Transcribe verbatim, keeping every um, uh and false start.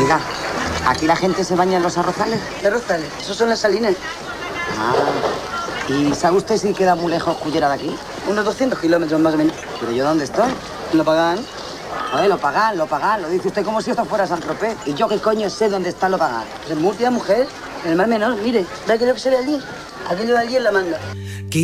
Oiga, ¿aquí la gente se baña en los arrozales? ¿Qué arrozales? Esos son las salinas. Ah. ¿Y sabe usted si queda muy lejos Cullera de aquí? Unos doscientos kilómetros más o menos. ¿Pero yo dónde estoy? ¿Lo pagan? Joder, lo pagan, lo pagan. Lo dice usted como si esto fuera San Tropez. ¿Y yo qué coño sé dónde está lo pagan? Pues en Murcia, mujer. En el Mar Menor, mire. ¿Ve aquello que se ve allí? Aquello de allí en la manga.